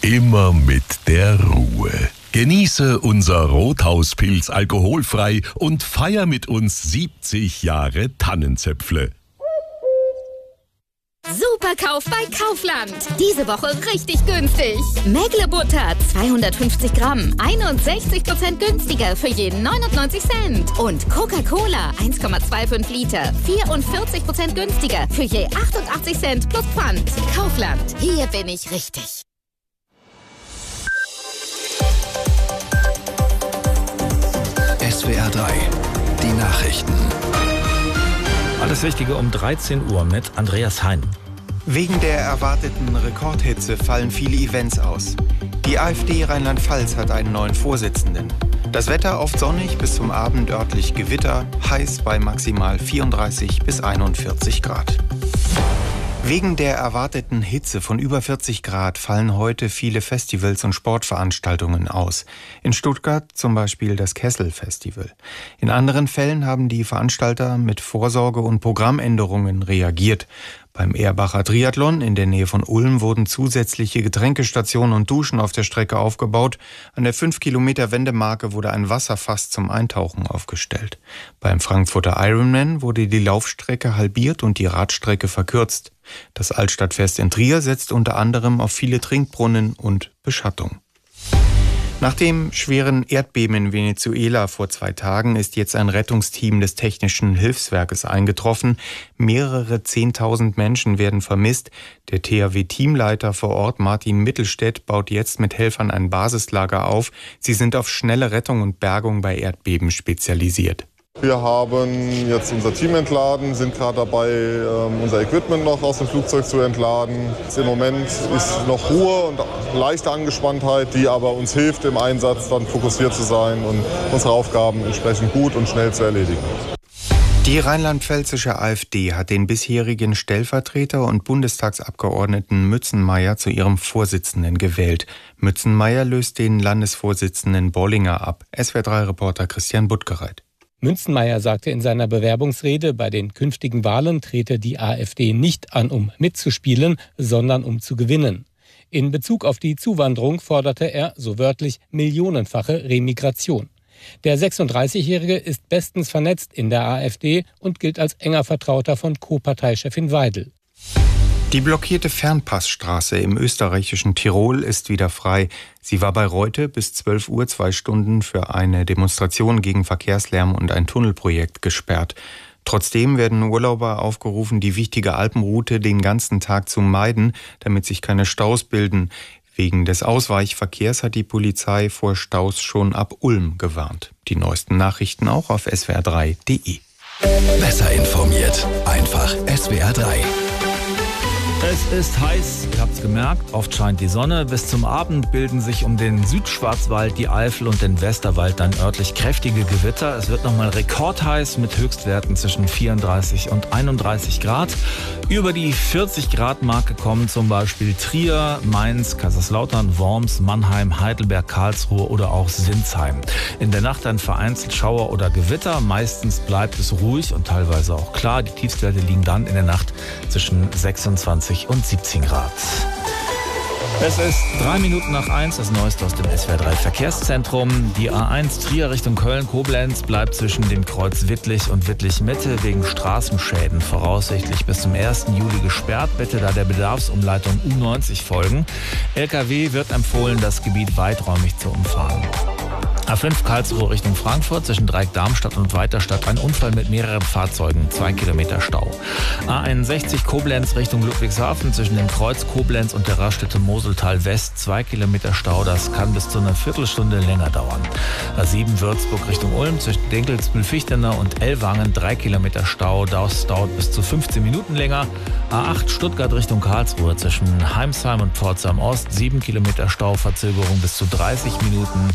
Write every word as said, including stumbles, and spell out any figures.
Immer mit der Ruhe. Genieße unser Rothauspilz alkoholfrei und feier mit uns siebzig Jahre Tannenzäpfle. Superkauf bei Kaufland. Diese Woche richtig günstig. Mägle-Butter zweihundertfünfzig Gramm, einundsechzig Prozent günstiger für jeden neunundneunzig Cent. Und Coca-Cola eins Komma fünfundzwanzig Liter, vierundvierzig Prozent günstiger für je achtundachtzig Cent plus Pfand. Kaufland, hier bin ich richtig. S W R drei, die Nachrichten. Alles Wichtige um dreizehn Uhr mit Andreas Hein. Wegen der erwarteten Rekordhitze fallen viele Events aus. Die AfD Rheinland-Pfalz hat einen neuen Vorsitzenden. Das Wetter oft sonnig, bis zum Abend örtlich Gewitter, heiß bei maximal vierunddreißig bis einundvierzig Grad. Wegen der erwarteten Hitze von über vierzig Grad fallen heute viele Festivals und Sportveranstaltungen aus. In Stuttgart zum Beispiel das Kessel-Festival. In anderen Fällen haben die Veranstalter mit Vorsorge- und Programmänderungen reagiert. Beim Erbacher Triathlon in der Nähe von Ulm wurden zusätzliche Getränkestationen und Duschen auf der Strecke aufgebaut. An der fünf Kilometer Wendemarke wurde ein Wasserfass zum Eintauchen aufgestellt. Beim Frankfurter Ironman wurde die Laufstrecke halbiert und die Radstrecke verkürzt. Das Altstadtfest in Trier setzt unter anderem auf viele Trinkbrunnen und Beschattung. Nach dem schweren Erdbeben in Venezuela vor zwei Tagen ist jetzt ein Rettungsteam des Technischen Hilfswerkes eingetroffen. Mehrere Zehntausend Menschen werden vermisst. Der T H W-Teamleiter vor Ort, Martin Mittelstädt, baut jetzt mit Helfern ein Basislager auf. Sie sind auf schnelle Rettung und Bergung bei Erdbeben spezialisiert. Wir haben jetzt unser Team entladen, sind gerade dabei, unser Equipment noch aus dem Flugzeug zu entladen. Im Moment ist noch Ruhe und leichte Angespanntheit, die aber uns hilft, im Einsatz dann fokussiert zu sein und unsere Aufgaben entsprechend gut und schnell zu erledigen. Die rheinland-pfälzische AfD hat den bisherigen Stellvertreter und Bundestagsabgeordneten Mützenmeier zu ihrem Vorsitzenden gewählt. Mützenmeier löst den Landesvorsitzenden Bollinger ab. S W R drei Reporter Christian Buttgereit. Mützenmeier sagte in seiner Bewerbungsrede, bei den künftigen Wahlen trete die AfD nicht an, um mitzuspielen, sondern um zu gewinnen. In Bezug auf die Zuwanderung forderte er, so wörtlich, millionenfache Remigration. Der sechsunddreißigjährige ist bestens vernetzt in der AfD und gilt als enger Vertrauter von Co-Parteichefin Weidel. Die blockierte Fernpassstraße im österreichischen Tirol ist wieder frei. Sie war bei Reute bis zwölf Uhr zwei Stunden für eine Demonstration gegen Verkehrslärm und ein Tunnelprojekt gesperrt. Trotzdem werden Urlauber aufgerufen, die wichtige Alpenroute den ganzen Tag zu meiden, damit sich keine Staus bilden. Wegen des Ausweichverkehrs hat die Polizei vor Staus schon ab Ulm gewarnt. Die neuesten Nachrichten auch auf S W R drei Punkt de. Besser informiert, einfach S W R drei. Es ist heiß, ihr habt es gemerkt, oft scheint die Sonne. Bis zum Abend bilden sich um den Südschwarzwald, die Eifel und den Westerwald dann örtlich kräftige Gewitter. Es wird nochmal rekordheiß mit Höchstwerten zwischen vierunddreißig und einunddreißig Grad. Über die vierzig Grad Marke kommen zum Beispiel Trier, Mainz, Kaiserslautern, Worms, Mannheim, Heidelberg, Karlsruhe oder auch Sinsheim. In der Nacht dann vereinzelt Schauer oder Gewitter. Meistens bleibt es ruhig und teilweise auch klar. Die Tiefstwerte liegen dann in der Nacht zwischen sechsundzwanzig und siebzehn Grad. Es ist drei Minuten nach eins, das Neueste aus dem S W R drei Verkehrszentrum. Die A eins Trier Richtung Köln-Koblenz bleibt zwischen dem Kreuz Wittlich und Wittlich-Mitte wegen Straßenschäden voraussichtlich bis zum ersten Juli gesperrt. Bitte da der Bedarfsumleitung U neunzig folgen. L K W wird empfohlen, das Gebiet weiträumig zu umfahren. A fünf Karlsruhe Richtung Frankfurt zwischen Dreieck-Darmstadt und Weiterstadt ein Unfall mit mehreren Fahrzeugen, zwei Kilometer Stau. A einundsechzig Koblenz Richtung Ludwigshafen zwischen dem Kreuz Koblenz und der Raststätte Moseltal West, zwei Kilometer Stau, das kann bis zu einer Viertelstunde länger dauern. A sieben Würzburg Richtung Ulm zwischen Denkelsbühl-Fichtener und Ellwangen, drei Kilometer Stau, das dauert bis zu fünfzehn Minuten länger. A acht Stuttgart Richtung Karlsruhe zwischen Heimsheim und Pforzheim Ost, sieben Kilometer Stau, Verzögerung bis zu dreißig Minuten.